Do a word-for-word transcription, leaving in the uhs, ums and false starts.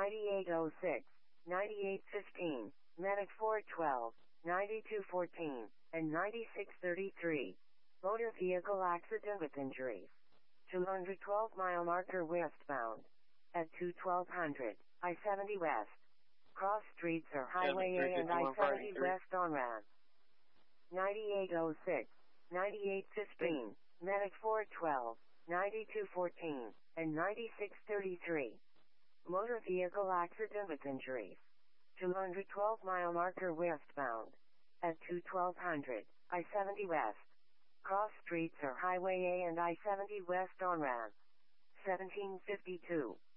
ninety-eight oh six, ninety-eight fifteen, Medic four twelve, ninety-two fourteen, and ninety-six thirty-three. Motor vehicle accident with injuries. two hundred twelve mile marker westbound. At two twelve hundred, I seventy west. Cross streets or Highway A and I seventy west on ramp. ninety-eight oh six, ninety-eight fifteen, Medic four twelve, ninety-two fourteen, and ninety-six thirty-three. Motor vehicle accident with injuries. two hundred twelve mile marker westbound. At two twelve hundred, I seventy west. Cross streets or Highway A and I seventy west on ramp. seventeen fifty-two.